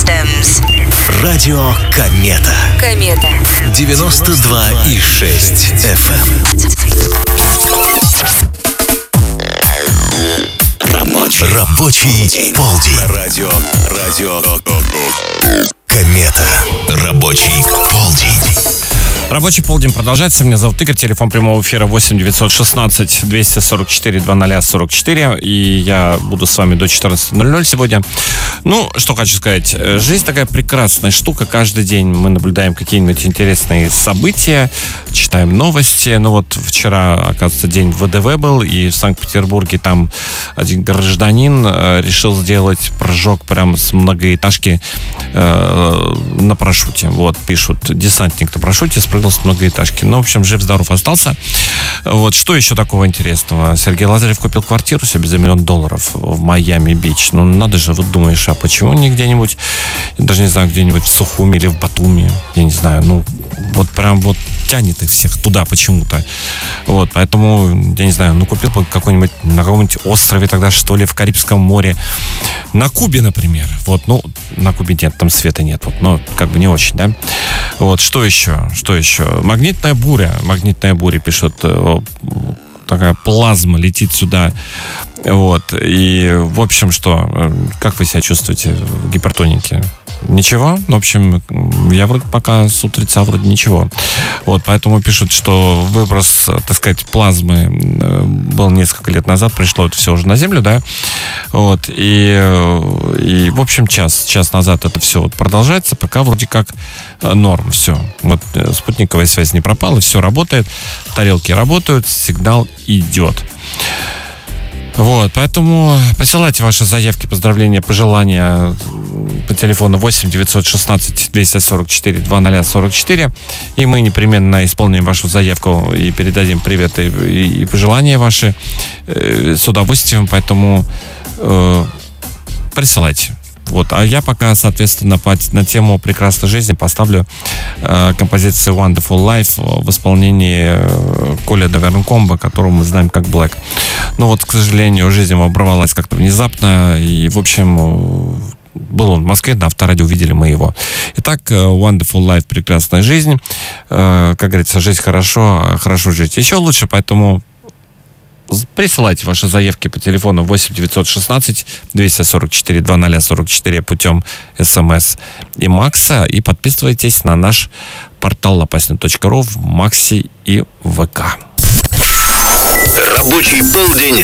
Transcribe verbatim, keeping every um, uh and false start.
Systems. Радио Комета. Комета. девяносто два и шесть эф эм. Рабочий, Рабочий полдень. Радио, радио Комета. Рабочий полдень. Рабочий полдень продолжается. Меня зовут Игорь. Телефон прямого эфира восемь девятьсот шестнадцать двести сорок четыре двадцать сорок четыре. И я буду с вами до четырнадцати ноль ноль сегодня. Ну, что хочу сказать. Жизнь такая прекрасная штука. Каждый день мы наблюдаем какие-нибудь интересные события, читаем новости. Ну вот вчера, оказывается, день вэ дэ вэ был, и в Санкт-Петербурге там один гражданин решил сделать прыжок прямо с многоэтажки э, на парашюте. Вот, пишут, десантник на парашюте спрыгнул с многоэтажки. Ну, в общем, жив-здоров остался. Вот, что еще такого интересного? Сергей Лазарев купил квартиру себе за миллион долларов в Майами-Бич. Ну, надо же, вот думаешь, а почему не где-нибудь, я даже не знаю, где-нибудь в Сухуми или в Батуми, я не знаю, ну, вот прям вот тянет их всех туда почему-то. Вот, поэтому, я не знаю, ну, купил бы какой-нибудь, на каком-нибудь острове тогда, что ли, в Карибском море. На Кубе, например. Вот, ну, на Кубе нет, там света нет, вот, но как бы не очень, да? Вот, что еще? Что еще? Магнитная буря. Магнитная буря, пишут, такая плазма летит сюда. Вот, и, в общем, что? Как вы себя чувствуете в гипертонике? Ничего. В общем, я вроде пока с утреца вроде ничего. Вот, поэтому пишут, что выброс, так сказать, плазмы был несколько лет назад, пришло это все уже на Землю, да. Вот, и, и в общем, час, час назад это все вот продолжается, пока вроде как норм, все. Вот спутниковая связь не пропала, все работает, тарелки работают, сигнал идет. Вот, поэтому присылайте ваши заявки, поздравления, пожелания по телефону восемь девятьсот шестнадцать двести сорок четыре двадцать сорок четыре, и мы непременно исполним вашу заявку и передадим привет и, и, и пожелания ваши э, с удовольствием, поэтому э, присылайте. Вот, а я пока, соответственно, по, на тему прекрасной жизни поставлю э, композицию Wonderful Life в исполнении э, Коля Довернкомба, которого мы знаем как Black. Но вот, к сожалению, жизнь ему оборвалась как-то внезапно, и, в общем, был он в Москве, на Авторадио, увидели мы его. Итак, Wonderful Life, прекрасная жизнь. Э, как говорится, жить хорошо, хорошо жить еще лучше, поэтому присылайте ваши заявки по телефону восемь девятьсот шестнадцать двести сорок четыре двадцать сорок четыре путем СМС и Макса, и подписывайтесь на наш портал лопасня точка ру в Максе и ВК. Рабочий полдень